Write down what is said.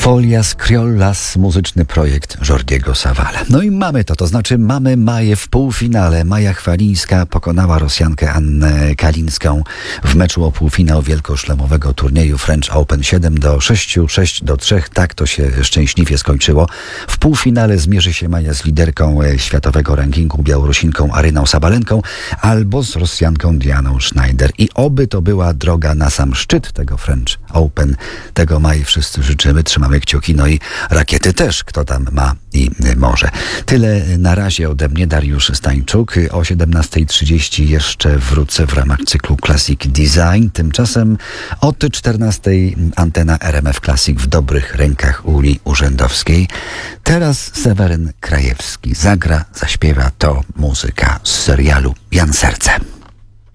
Folias Criollas, muzyczny projekt Jordiego Savala. No i mamy to znaczy mamy Maję w półfinale. Maja Chwalińska pokonała Rosjankę Annę Kalińską w meczu o półfinał wielkoszlemowego turnieju French Open 7-6, 6-3. Tak to się szczęśliwie skończyło. W półfinale zmierzy się Maja z liderką światowego rankingu Białorusinką Aryną Sabalenką albo z Rosjanką Dianą Schneider. I oby to była droga na sam szczyt tego French Open. Tego Mai wszyscy życzymy, trzymamy kciuki, no i rakiety też, kto tam ma i może. Tyle na razie ode mnie, Dariusz Stańczuk. O 17:30 jeszcze wrócę w ramach cyklu Classic Design. Tymczasem od 14:00 antena RMF Classic w dobrych rękach Uli Urzędowskiej. Teraz Seweryn Krajewski zagra, zaśpiewa to muzyka z serialu Jan Serce.